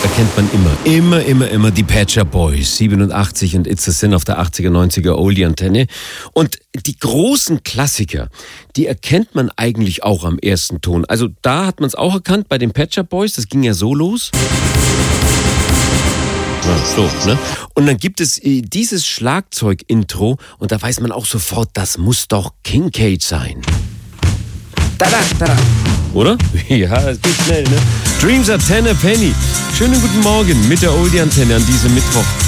erkennt man immer die Pet Shop Boys, 87 und It's a Sin auf der 80er, 90er Oldie-Antenne. Und die großen Klassiker, die erkennt man eigentlich auch am ersten Ton. Also da hat man es auch erkannt bei den Pet Shop Boys, das ging ja so los. Ja, so, ne? Und dann gibt es dieses Schlagzeug-Intro und da weiß man auch sofort, das muss doch Kincaid sein. Tada, tada. Oder? Ja, es geht schnell, ne? Dreams are 10 a penny. Schönen guten Morgen mit der Oldie-Antenne an diesem Mittwoch.